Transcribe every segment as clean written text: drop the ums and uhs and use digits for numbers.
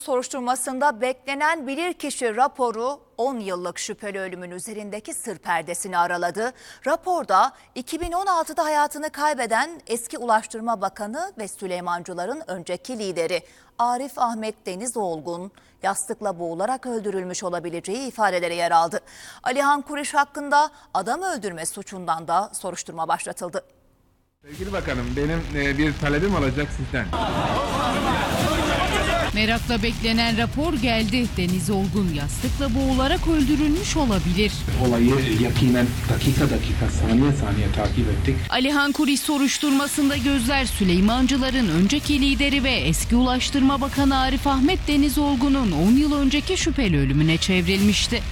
Soruşturmasında beklenen bilirkişi raporu 10 yıllık şüpheli ölümün üzerindeki sır perdesini araladı. Raporda 2016'da hayatını kaybeden eski Ulaştırma Bakanı ve Süleymancıların önceki lideri Arif Ahmet Deniz Olgun yastıkla boğularak öldürülmüş olabileceği ifadeleri yer aldı. Alihan Kuriş hakkında adam öldürme suçundan da soruşturma başlatıldı. Sevgili Bakanım, benim bir talebim olacak sizden. Merakla beklenen rapor geldi. Deniz Olgun yastıkla boğularak öldürülmüş olabilir. Olayı yakinen dakika saniye saniye takip ettik. Alihan Kuriş soruşturmasında gözler Süleymancıların önceki lideri ve eski Ulaştırma Bakanı Arif Ahmet Deniz Olgun'un 10 yıl önceki şüpheli ölümüne çevrilmişti.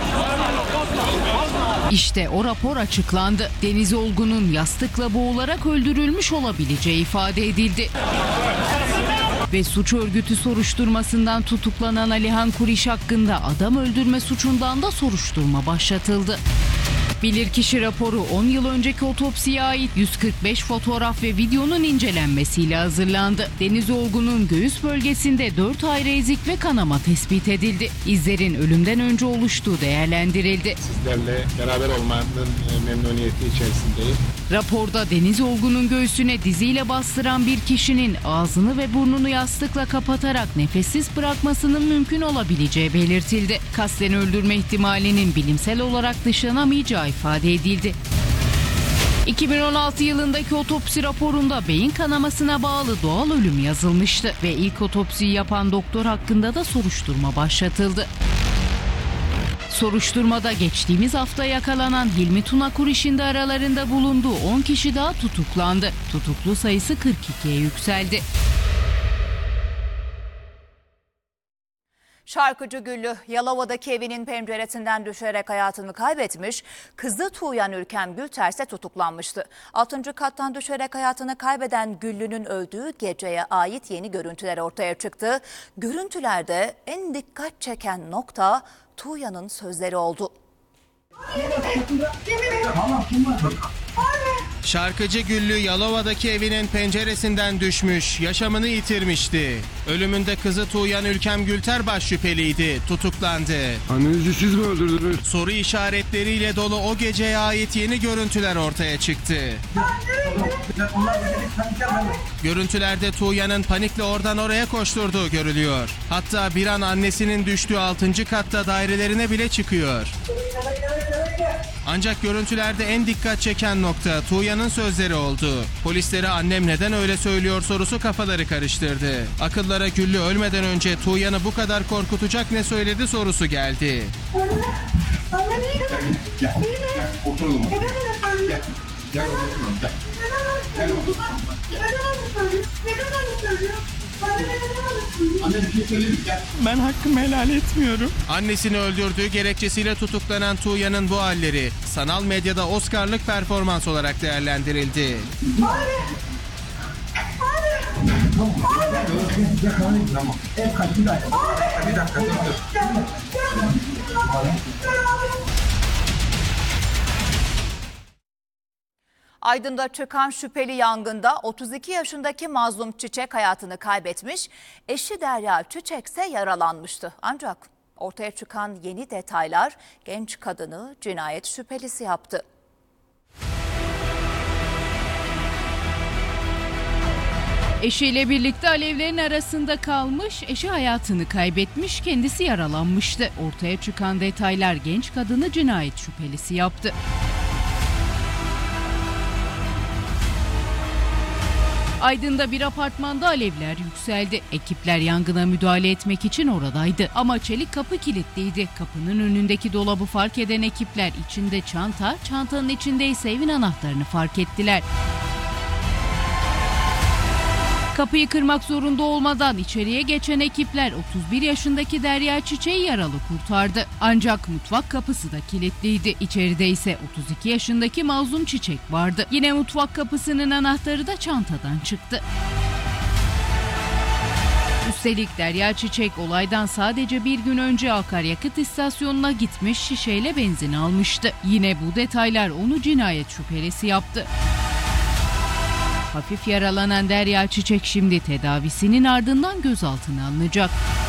İşte o rapor açıklandı. Deniz Olgun'un yastıkla boğularak öldürülmüş olabileceği ifade edildi. Ve suç örgütü soruşturmasından tutuklanan Alihan Kuriş hakkında adam öldürme suçundan da soruşturma başlatıldı. Bilirkişi raporu 10 yıl önceki otopsiye ait 145 fotoğraf ve videonun incelenmesiyle hazırlandı. Deniz Olgun'un göğüs bölgesinde 4 ayrı ezik ve kanama tespit edildi. İzlerin ölümden önce oluştuğu değerlendirildi. Sizlerle beraber olmanın memnuniyeti içerisindeyim. Raporda Deniz Olgun'un göğsüne diziyle bastıran bir kişinin ağzını ve burnunu yastıkla kapatarak nefessiz bırakmasının mümkün olabileceği belirtildi. Kasten öldürme ihtimalinin bilimsel olarak dışlanamayacağı ifade edildi. 2016 yılındaki otopsi raporunda beyin kanamasına bağlı doğal ölüm yazılmıştı ve ilk otopsiyi yapan doktor hakkında da soruşturma başlatıldı. Soruşturmada geçtiğimiz hafta yakalanan Hilmi Tuna Kuriş'in de aralarında bulunduğu 10 kişi daha tutuklandı. Tutuklu sayısı 42'ye yükseldi. Şarkıcı Güllü, Yalova'daki evinin penceresinden düşerek hayatını kaybetmiş, kızı Tuğyan Ülkem Gülter ise tutuklanmıştı. 6. kattan düşerek hayatını kaybeden Güllü'nün öldüğü geceye ait yeni görüntüler ortaya çıktı. Görüntülerde en dikkat çeken nokta Tuğyan'ın sözleri oldu. Şarkıcı Güllü Yalova'daki evinin penceresinden düşmüş, yaşamını yitirmişti. Ölümünde kızı Tuğyan Ülkem Gülter baş şüpheliydi, tutuklandı. Annenizi siz mi öldürdünüz? Soru işaretleriyle dolu o geceye ait yeni görüntüler ortaya çıktı. Görüntülerde Tuğyan'ın panikle oradan oraya koşturduğu görülüyor. Hatta bir an annesinin düştüğü 6. katta dairelerine bile çıkıyor. Ancak görüntülerde en dikkat çeken nokta Tuğyan'ın sözleri oldu. Polislere annem neden öyle söylüyor sorusu kafaları karıştırdı. Akıllara Güllü ölmeden önce Tuğyan'ı bu kadar korkutacak ne söyledi sorusu geldi. Gel oturalım. Gel oturalım. Ben hakkımı helal etmiyorum. Annesini öldürdüğü gerekçesiyle tutuklanan Tuğyan'ın bu halleri sanal medyada Oscar'lık performans olarak değerlendirildi. Aydın'da çıkan şüpheli yangında 32 yaşındaki Mazlum Çiçek hayatını kaybetmiş, eşi Derya Çiçek ise yaralanmıştı. Ancak ortaya çıkan yeni detaylar genç kadını cinayet şüphelisi yaptı. Eşiyle birlikte alevlerin arasında kalmış, eşi hayatını kaybetmiş, kendisi yaralanmıştı. Ortaya çıkan detaylar genç kadını cinayet şüphelisi yaptı. Aydın'da bir apartmanda alevler yükseldi. Ekipler yangına müdahale etmek için oradaydı. Ama çelik kapı kilitliydi. Kapının önündeki dolabı fark eden ekipler içinde çanta, çantanın içinde ise evin anahtarını fark ettiler. Kapıyı kırmak zorunda olmadan içeriye geçen ekipler 31 yaşındaki Derya Çiçek'i yaralı kurtardı. Ancak mutfak kapısı da kilitliydi. İçeride ise 32 yaşındaki Mazlum Çiçek vardı. Yine mutfak kapısının anahtarı da çantadan çıktı. Üstelik Derya Çiçek olaydan sadece bir gün önce akaryakıt istasyonuna gitmiş, şişeyle benzin almıştı. Yine bu detaylar onu cinayet şüphelisi yaptı. Hafif yaralanan Derya Çiçek şimdi tedavisinin ardından gözaltına alınacak.